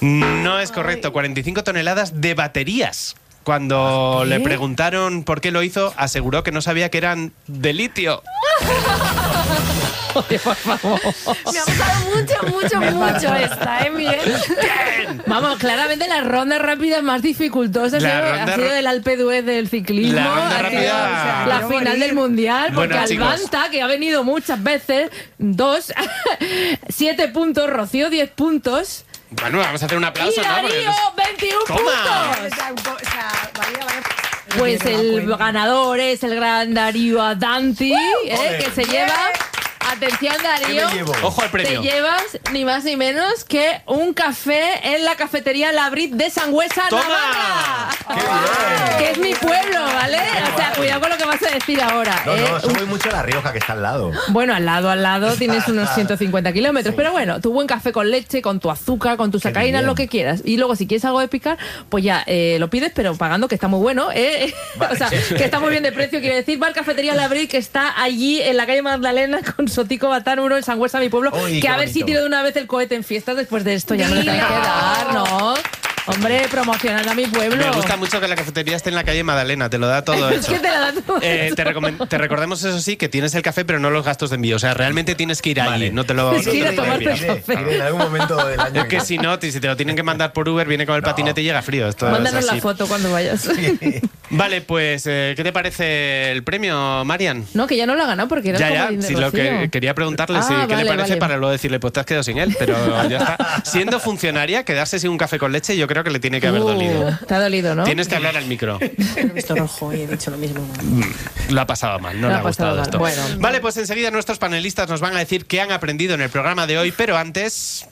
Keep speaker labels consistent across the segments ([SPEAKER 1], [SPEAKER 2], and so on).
[SPEAKER 1] No es correcto, 45 toneladas de baterías. Cuando le preguntaron por qué lo hizo, aseguró que no sabía que eran de litio.
[SPEAKER 2] Oye, por favor.
[SPEAKER 3] Me ha gustado mucho esta, Miguel.
[SPEAKER 2] Vamos, claramente la ronda rápida más dificultosa ha sido el Alpe d'Huez del ciclismo.
[SPEAKER 1] La ronda
[SPEAKER 2] ha sido,
[SPEAKER 1] rápida.
[SPEAKER 2] la final del Mundial, porque
[SPEAKER 1] Bueno, chicos,
[SPEAKER 2] Albanta, que ha venido muchas veces, 7 puntos, Rocío 10 puntos.
[SPEAKER 1] Bueno, vamos a hacer un aplauso,
[SPEAKER 2] Y
[SPEAKER 1] ¿no? Porque
[SPEAKER 2] Darío, 21 puntos. Pues el ganador es el gran Darío Adanti, que se lleva... Atención, Darío.
[SPEAKER 1] Ojo al premio.
[SPEAKER 2] Te llevas ni más ni menos que un café en la cafetería La Brit de Sangüesa,
[SPEAKER 1] ¡Toma!
[SPEAKER 2] Navarra. Que es mi pueblo, ¿vale? O sea, cuidado con lo que vas a decir ahora.
[SPEAKER 4] No, eso voy mucho a La Rioja, que está al lado.
[SPEAKER 2] Bueno, al lado tienes unos 150 kilómetros.
[SPEAKER 4] Sí.
[SPEAKER 2] Pero bueno, tu buen café con leche, con tu azúcar, con tu sacarina, lo que quieras. Y luego, si quieres algo de picar, pues ya lo pides, pero pagando, que está muy bueno.
[SPEAKER 4] Vale.
[SPEAKER 2] O sea, que está muy bien de precio, quiere decir. Va a la cafetería La Brit, que está allí en la calle Magdalena, con Sotico Batán 1 en Sangüesa, mi pueblo.
[SPEAKER 4] Uy,
[SPEAKER 2] que a ver
[SPEAKER 4] bonito.
[SPEAKER 2] si tiro de una vez el cohete en fiestas después de esto. Ya no le tengo que dar, ¿no? Hombre, promocionando a mi pueblo.
[SPEAKER 1] Me gusta mucho que la cafetería esté en la calle Magdalena, te lo da todo
[SPEAKER 2] Es
[SPEAKER 1] hecho.
[SPEAKER 2] que te la da todo hecho.
[SPEAKER 1] Te recordemos, eso sí, que tienes el café, pero no los gastos de envío. O sea, realmente tienes que ir allí, no te lo
[SPEAKER 2] Es que ir a
[SPEAKER 1] no te lo
[SPEAKER 2] tomarte
[SPEAKER 1] envían.
[SPEAKER 2] el café.
[SPEAKER 4] En algún momento del año.
[SPEAKER 1] Es que si no, si te lo tienen que mandar por Uber, viene con el patinete y llega frío. Esto
[SPEAKER 2] Mándanos
[SPEAKER 1] es
[SPEAKER 2] la
[SPEAKER 1] así.
[SPEAKER 2] foto cuando vayas.
[SPEAKER 1] Vale, pues, ¿qué te parece el premio, Marian?
[SPEAKER 2] No, que ya no lo ha ganado porque era
[SPEAKER 1] Ya,
[SPEAKER 2] el
[SPEAKER 1] ya,
[SPEAKER 2] comodín de
[SPEAKER 1] si lo que
[SPEAKER 2] Rocío.
[SPEAKER 1] quería preguntarle si qué le
[SPEAKER 2] vale,
[SPEAKER 1] parece
[SPEAKER 2] vale.
[SPEAKER 1] para luego decirle, pues te has quedado sin él, pero ya está. Siendo funcionaria, quedarse sin un café con leche, yo creo que le tiene que haber dolido.
[SPEAKER 2] Te ha dolido, ¿no?
[SPEAKER 1] Tienes que hablar al micro.
[SPEAKER 3] He visto rojo y he dicho lo mismo.
[SPEAKER 1] Lo ha pasado mal, no le ha gustado esto.
[SPEAKER 2] Bueno.
[SPEAKER 1] Vale, pues enseguida nuestros panelistas nos van a decir qué han aprendido en el programa de hoy, pero antes...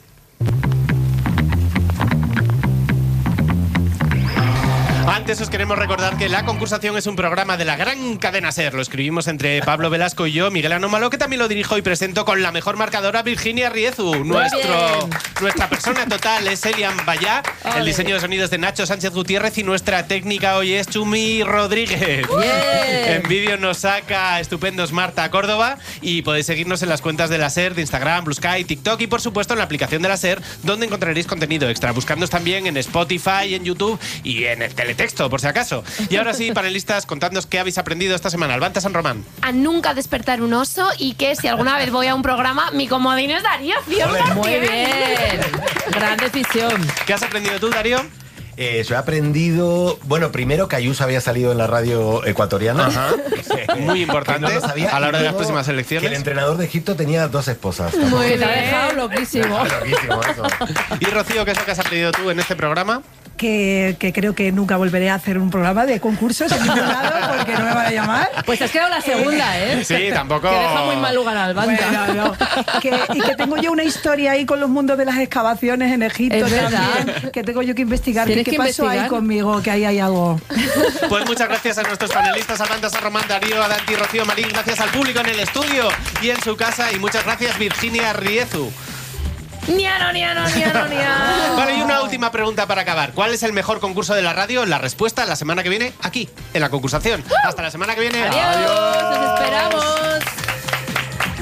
[SPEAKER 1] Antes os queremos recordar que La Concursación es un programa de la gran cadena SER. Lo escribimos entre Pablo Velasco y yo, Miguel Anómalo, que también lo dirijo y presento con la mejor marcadora, Virginia Riezu. Nuestra persona total es Elian Bayá, el diseño de sonidos de Nacho Sánchez Gutiérrez y nuestra técnica hoy es Chumi Rodríguez. En vídeo nos saca estupendos Marta Córdoba y podéis seguirnos en las cuentas de la SER, de Instagram, Blue Sky, TikTok y por supuesto en la aplicación de la SER, donde encontraréis contenido extra. Buscándonos también en Spotify, en YouTube y en el teletexto, por si acaso. Y ahora sí, panelistas, contadnos qué habéis aprendido esta semana. Albanta San Román.
[SPEAKER 3] A nunca despertar un oso y que si alguna vez voy a un programa, mi comodín es Darío 100%.
[SPEAKER 2] Muy bien. Gran decisión.
[SPEAKER 1] ¿Qué has aprendido tú, Darío?
[SPEAKER 4] Yo he aprendido, bueno, primero que Ayuso había salido en la radio ecuatoriana.
[SPEAKER 1] Ajá. Muy importante
[SPEAKER 4] Que no lo sabía,
[SPEAKER 1] a la hora
[SPEAKER 4] y
[SPEAKER 1] de las
[SPEAKER 4] luego
[SPEAKER 1] próximas
[SPEAKER 4] que
[SPEAKER 1] elecciones.
[SPEAKER 4] el entrenador de Egipto tenía 2 esposas.
[SPEAKER 2] Muy bien. Te ha dejado loquísimo.
[SPEAKER 4] Loquísimo eso.
[SPEAKER 1] Y Rocío, ¿qué es lo que has aprendido tú en este programa?
[SPEAKER 5] Que creo que nunca volveré a hacer un programa de concursos en ningún lado porque no me van a llamar.
[SPEAKER 2] Pues te has quedado la segunda, ¿eh?
[SPEAKER 1] Sí, tampoco...
[SPEAKER 2] Que deja muy mal lugar al Albanta.
[SPEAKER 5] Bueno, no. Y que tengo yo una historia ahí con los mundos de las excavaciones en Egipto
[SPEAKER 2] Es verdad.
[SPEAKER 5] también, que tengo yo que investigar.
[SPEAKER 2] Tienes
[SPEAKER 5] ¿Qué
[SPEAKER 2] que
[SPEAKER 5] pasó
[SPEAKER 2] investigar.
[SPEAKER 5] ahí conmigo? Que ahí hay algo.
[SPEAKER 1] Pues muchas gracias a nuestros panelistas, Albanta San Román, Darío, Adanti, Rocío Marín. Gracias al público en el estudio y en su casa. Y muchas gracias, Virginia Riezu.
[SPEAKER 3] Niano.
[SPEAKER 1] Vale, y una última pregunta para acabar. ¿Cuál es el mejor concurso de la radio? La respuesta la semana que viene, aquí, en La Concursación. Hasta la semana que viene.
[SPEAKER 2] Adiós. Nos esperamos.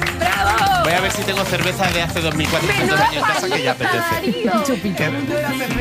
[SPEAKER 3] ¡Bravo!
[SPEAKER 1] Voy a ver si tengo cerveza de hace 2400 años en casa, que ya apetece.
[SPEAKER 3] Darío.
[SPEAKER 2] Chupito.